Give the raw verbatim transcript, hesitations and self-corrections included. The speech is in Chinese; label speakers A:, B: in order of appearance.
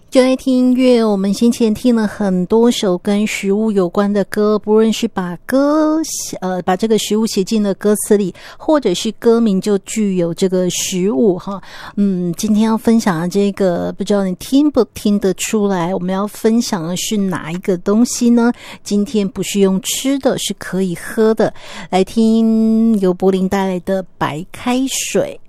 A: 就爱听音乐，我们先前听了很多首跟食物有关的歌，不论是把歌呃把这个食物写进了歌词里，或者是歌名就具有这个食物哈。嗯，今天要分享的这个，不知道你听不听得出来，我们要分享的是哪一个东西呢？今天不是用吃的，是可以喝的。来听由柏林带来的白开水。